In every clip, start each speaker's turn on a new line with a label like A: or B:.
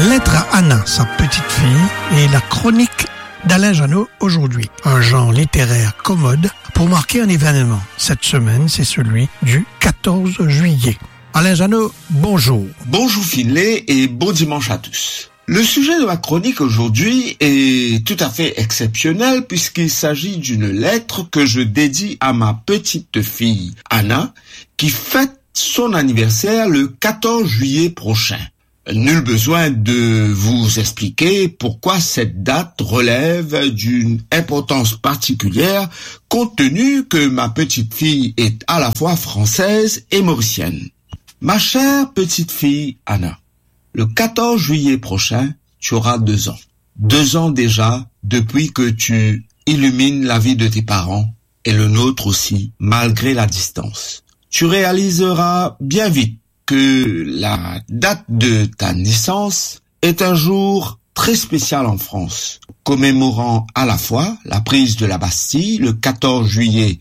A: Lettre à Anna, sa petite fille, et la chronique d'Alain Jeannot aujourd'hui. Un genre littéraire commode pour marquer un événement. Cette semaine, c'est celui du 14 juillet. Alain Jeannot, bonjour.
B: Bonjour Finlay et bon dimanche à tous. Le sujet de ma chronique aujourd'hui est tout à fait exceptionnel puisqu'il s'agit d'une lettre que je dédie à ma petite fille Anna qui fête son anniversaire le 14 juillet prochain. Nul besoin de vous expliquer pourquoi cette date relève d'une importance particulière compte tenu que ma petite fille est à la fois française et mauricienne. Ma chère petite fille Anna, le 14 juillet prochain, tu auras 2 ans. 2 ans déjà depuis que tu illumines la vie de tes parents et le nôtre aussi, malgré la distance. Tu réaliseras bien vite que la date de ta naissance est un jour très spécial en France, commémorant à la fois la prise de la Bastille le 14 juillet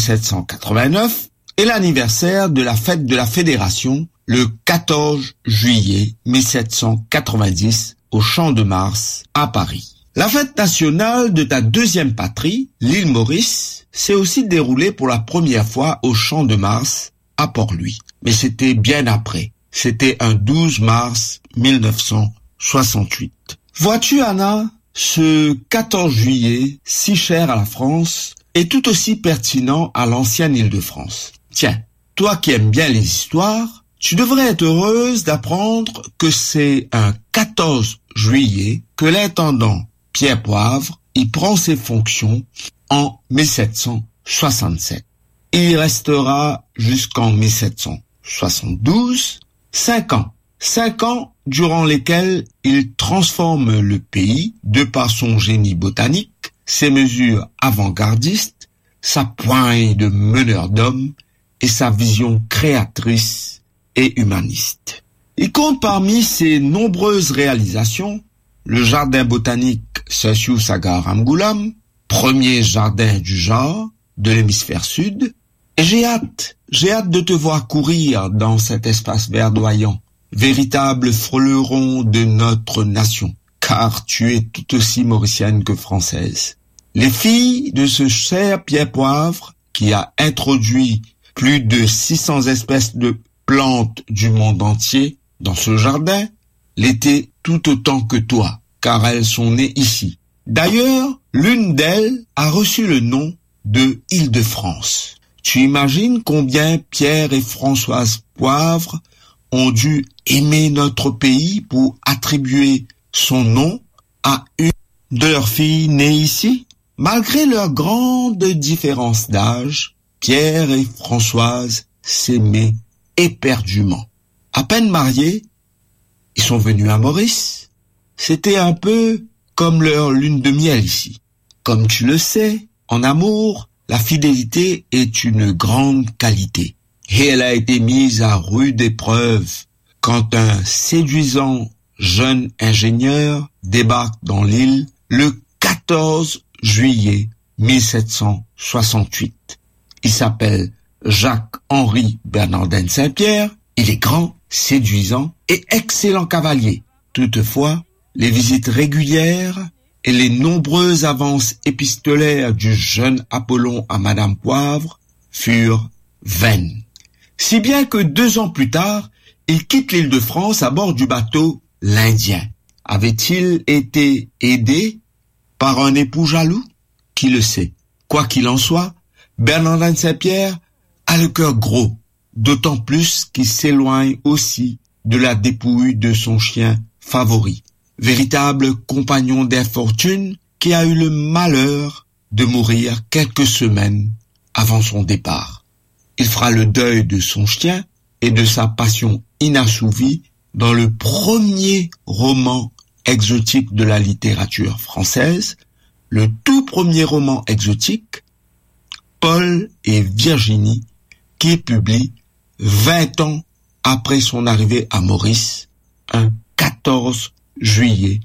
B: 1789 et l'anniversaire de la fête de la Fédération le 14 juillet 1790 au Champ de Mars à Paris. La fête nationale de ta deuxième patrie, l'île Maurice, s'est aussi déroulée pour la première fois au Champ de Mars à Port-Louis. Mais c'était bien après. C'était un 12 mars 1968. Vois-tu, Anna, ce 14 juillet, si cher à la France, est tout aussi pertinent à l'ancienne Île-de-France. Tiens, toi qui aimes bien les histoires, tu devrais être heureuse d'apprendre que c'est un 14 juillet que l'intendant Pierre Poivre y prend ses fonctions en 1767. Il y restera jusqu'en 1772, 5 ans. 5 ans durant lesquels il transforme le pays de par son génie botanique, ses mesures avant-gardistes, sa poigne de meneur d'hommes et sa vision créatrice et humaniste. Il compte parmi ses nombreuses réalisations le jardin botanique Celsius Agar Amgoulam, premier jardin du genre de l'hémisphère sud. Et j'ai hâte de te voir courir dans cet espace verdoyant, véritable freleron de notre nation, car tu es tout aussi mauricienne que française. Les filles de ce cher Pierre Poivre, qui a introduit plus de 600 espèces de plantes du monde entier dans ce jardin, l'étaient tout autant que toi, car elles sont nées ici. D'ailleurs, l'une d'elles a reçu le nom de Île-de-France. Tu imagines combien Pierre et Françoise Poivre ont dû aimer notre pays pour attribuer son nom à une de leurs filles nées ici? Malgré leur grande différence d'âge, Pierre et Françoise s'aimaient éperdument. À peine mariés, ils sont venus à Maurice. C'était un peu comme leur lune de miel ici. Comme tu le sais, en amour, la fidélité est une grande qualité et elle a été mise à rude épreuve quand un séduisant jeune ingénieur débarque dans l'île le 14 juillet 1768. Il s'appelle Jacques-Henri Bernardin Saint-Pierre. Il est grand, séduisant et excellent cavalier. Toutefois, les visites régulières et les nombreuses avances épistolaires du jeune Apollon à Madame Poivre furent vaines. Si bien que 2 ans plus tard, il quitte l'Île-de-France à bord du bateau l'Indien. Avait-il été aidé par un époux jaloux? Qui le sait? Quoi qu'il en soit, Bernardin Saint-Pierre a le cœur gros, d'autant plus qu'il s'éloigne aussi de la dépouille de son chien favori. Véritable compagnon d'infortune qui a eu le malheur de mourir quelques semaines avant son départ. Il fera le deuil de son chien et de sa passion inassouvie dans le premier roman exotique de la littérature française, le tout premier roman exotique, Paul et Virginie, qui publie 20 ans après son arrivée à Maurice, un 14 juillet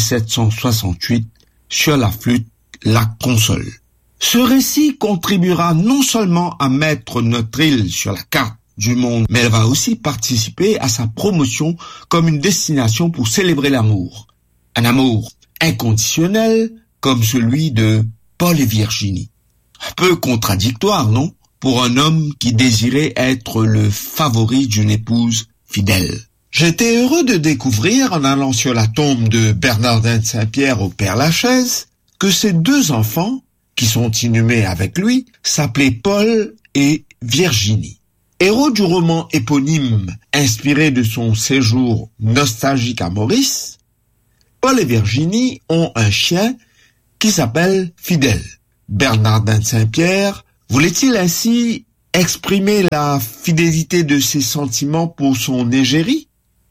B: 1768, sur la flûte La Console. Ce récit contribuera non seulement à mettre notre île sur la carte du monde, mais elle va aussi participer à sa promotion comme une destination pour célébrer l'amour. Un amour inconditionnel comme celui de Paul et Virginie. Un peu contradictoire, non? Pour un homme qui désirait être le favori d'une épouse fidèle. J'étais heureux de découvrir, en allant sur la tombe de Bernardin de Saint-Pierre au Père-Lachaise, que ses deux enfants, qui sont inhumés avec lui, s'appelaient Paul et Virginie. Héros du roman éponyme inspiré de son séjour nostalgique à Maurice, Paul et Virginie ont un chien qui s'appelle Fidèle. Bernardin de Saint-Pierre voulait-il ainsi exprimer la fidélité de ses sentiments pour son égérie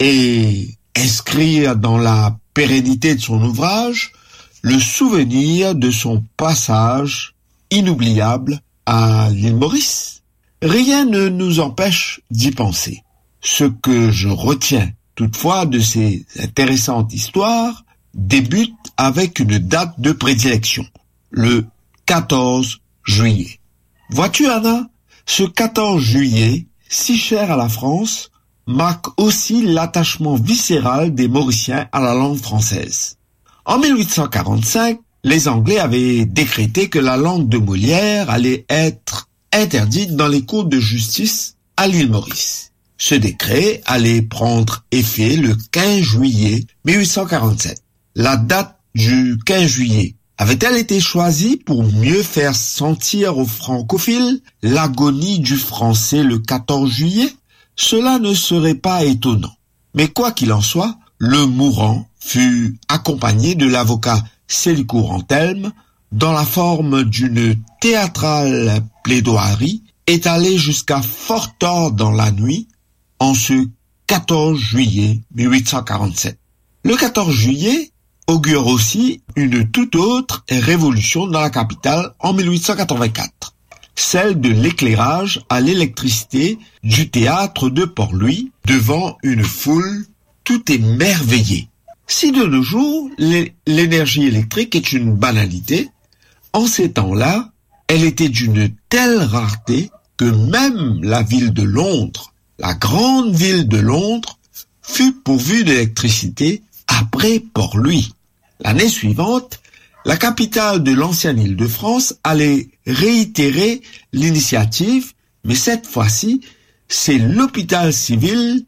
B: et inscrire dans la pérennité de son ouvrage le souvenir de son passage inoubliable à l'île Maurice? Rien ne nous empêche d'y penser. Ce que je retiens toutefois de ces intéressantes histoires débute avec une date de prédilection, le 14 juillet. Vois-tu, Anna, ce 14 juillet, si cher à la France, marque aussi l'attachement viscéral des Mauriciens à la langue française. En 1845, les Anglais avaient décrété que la langue de Molière allait être interdite dans les cours de justice à l'île Maurice. Ce décret allait prendre effet le 15 juillet 1847. La date du 15 juillet avait-elle été choisie pour mieux faire sentir aux francophiles l'agonie du français le 14 juillet? Cela ne serait pas étonnant. Mais quoi qu'il en soit, le mourant fut accompagné de l'avocat Selicourt Anthelme dans la forme d'une théâtrale plaidoirie étalée jusqu'à fort tard dans la nuit en ce 14 juillet 1847. Le 14 juillet augure aussi une toute autre révolution dans la capitale en 1884, celle de l'éclairage à l'électricité du théâtre de Port-Louis devant une foule tout émerveillée. Si de nos jours, l'énergie électrique est une banalité, en ces temps-là, elle était d'une telle rareté que même la ville de Londres, la grande ville de Londres, fut pourvue d'électricité après Port-Louis. L'année suivante, la capitale de l'ancienne Île-de-France allait réitérer l'initiative, mais cette fois-ci, c'est l'hôpital civil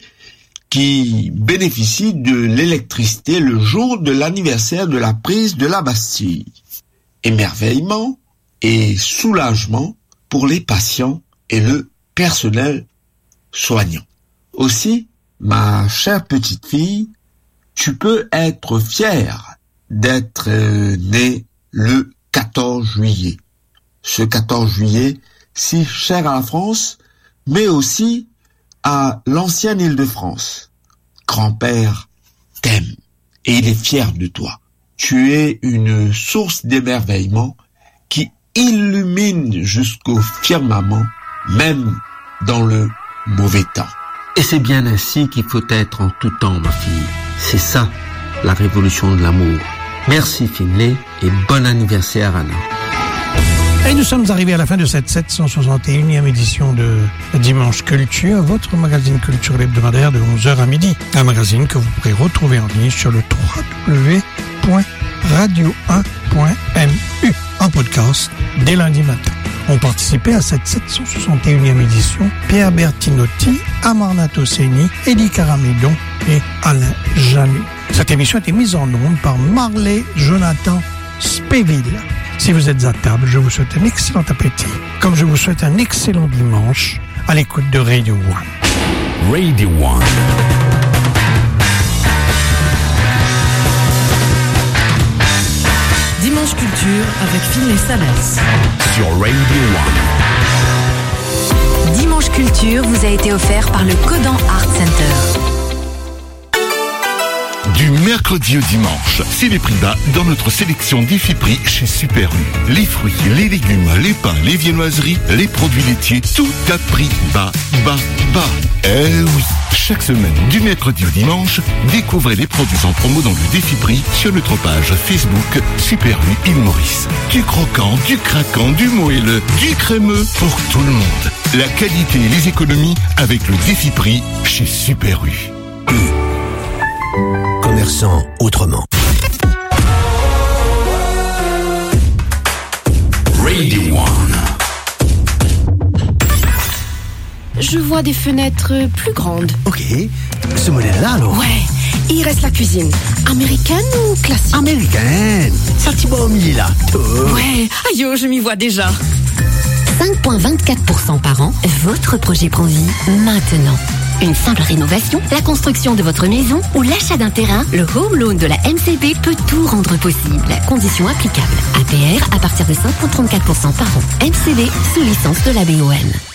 B: qui bénéficie de l'électricité le jour de l'anniversaire de la prise de la Bastille. Émerveillement et soulagement pour les patients et le personnel soignant. Aussi, ma chère petite fille, tu peux être fière d'être née le 14 juillet. Ce 14 juillet, si cher à la France, mais aussi à l'ancienne Île-de-France. Grand-père t'aime et il est fier de toi. Tu es une source d'émerveillement qui illumine jusqu'au firmament, même dans le mauvais temps.
C: Et c'est bien ainsi qu'il faut être en tout temps, ma fille. C'est ça, la révolution de l'amour. Merci Finlay et bon anniversaire Anna.
A: Et nous sommes arrivés à la fin de cette 761e édition de Dimanche Culture, votre magazine culturel hebdomadaire de 11h à midi. Un magazine que vous pourrez retrouver en ligne sur le www.radio1.mu en podcast dès lundi matin. Ont participé à cette 761e édition Pierre Bertinotti, Amarnato Seni, Eddie Caramédon et Alain Janou. Cette émission a été mise en onde par Marley Jonathan Spéville. Si vous êtes à table, je vous souhaite un excellent appétit, comme je vous souhaite un excellent dimanche à l'écoute de Radio One.
D: Radio One.
E: Dimanche Culture avec Finlay Salas.
D: Sur Radio One.
F: Dimanche Culture vous a été offert par le Codan Art Center. Du mercredi au dimanche, c'est les prix bas dans notre sélection Défi-Prix chez Super U. Les fruits, les légumes, les pains, les viennoiseries, les produits laitiers, tout à prix bas, bas, bas. Eh oui, chaque semaine, du mercredi au dimanche, découvrez les produits en promo dans le Défi-Prix sur notre page Facebook Super U Île Maurice. Du croquant, du craquant, du moelleux, du crémeux pour tout le monde. La qualité et les économies avec le Défi-Prix chez Super U.
G: Commerçant autrement.
D: Radio One.
H: Je vois des fenêtres plus grandes.
G: Ok, ce modèle-là alors?
H: Ouais, il reste la cuisine. Américaine ou classique?
G: Américaine. Ça t'y va au milieu là.
H: Ouais, aïe, je m'y vois déjà.
I: 5,24% par an, votre projet prend vie maintenant. Une simple rénovation, la construction de votre maison ou l'achat d'un terrain, le Home Loan de la MCB peut tout rendre possible. Conditions applicables. APR à partir de 5,34% par an. MCB sous licence de la BON.